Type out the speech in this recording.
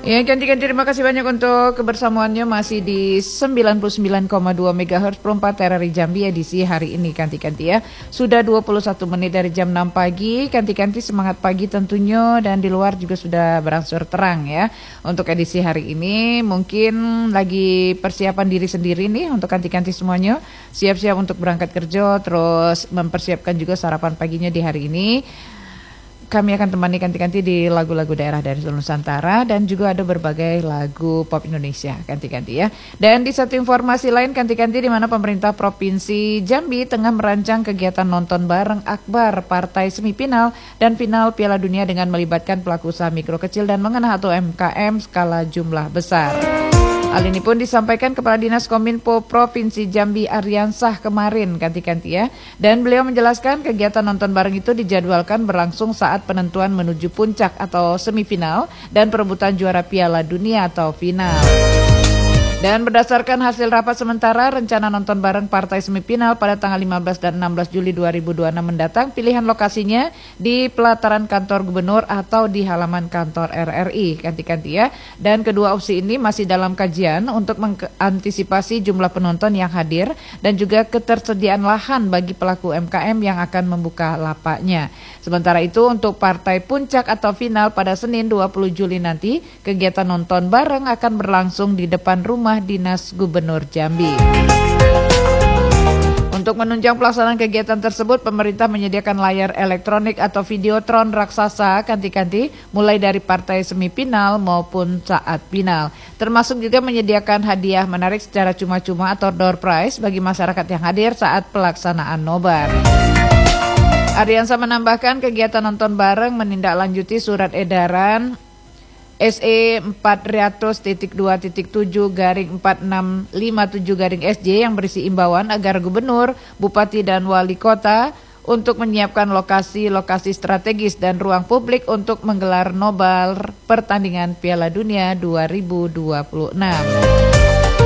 Ya, ganti-ganti terima kasih banyak untuk kebersamaannya masih di 99,2 MHz perempat TRRI Jambi edisi hari ini ganti-ganti ya. Sudah 21 menit dari jam 6 pagi, ganti-ganti semangat pagi tentunya dan di luar juga sudah berangsur terang ya. Untuk edisi hari ini mungkin lagi persiapan diri sendiri nih untuk ganti-ganti semuanya. Siap-siap untuk berangkat kerja, terus mempersiapkan juga sarapan paginya di hari ini. Kami akan temani ganti-ganti di lagu-lagu daerah dari seluruh Nusantara dan juga ada berbagai lagu pop Indonesia ganti-ganti ya. Dan di satu informasi lain ganti-ganti di mana pemerintah Provinsi Jambi tengah merancang kegiatan nonton bareng akbar partai semifinal dan final Piala Dunia dengan melibatkan pelaku usaha mikro kecil dan menengah atau UMKM skala jumlah besar. Hal ini pun disampaikan Kepala Dinas Kominfo Provinsi Jambi Aryansah kemarin ganti-ganti ya. Dan beliau menjelaskan kegiatan nonton bareng itu dijadwalkan berlangsung saat penentuan menuju puncak atau semifinal dan perebutan juara Piala Dunia atau final. Dan berdasarkan hasil rapat sementara, rencana nonton bareng partai semifinal pada tanggal 15 dan 16 Juli 2026 mendatang, pilihan lokasinya di pelataran kantor gubernur atau di halaman kantor RRI, ganti-ganti ya. Dan kedua opsi ini masih dalam kajian untuk mengantisipasi jumlah penonton yang hadir dan juga ketersediaan lahan bagi pelaku UMKM yang akan membuka lapaknya. Sementara itu untuk partai puncak atau final pada Senin 20 Juli nanti, kegiatan nonton bareng akan berlangsung di depan rumah Dinas Gubernur Jambi. Untuk menunjang pelaksanaan kegiatan tersebut, pemerintah menyediakan layar elektronik atau videotron raksasa ganti-ganti mulai dari partai semifinal maupun saat final. Termasuk juga menyediakan hadiah menarik secara cuma-cuma atau door prize bagi masyarakat yang hadir saat pelaksanaan nobar. Aryansah menambahkan kegiatan nonton bareng menindaklanjuti surat edaran SE 400.2.7/4657 yang berisi imbauan agar gubernur, bupati dan wali kota untuk menyiapkan lokasi-lokasi strategis dan ruang publik untuk menggelar nobar pertandingan Piala Dunia 2026.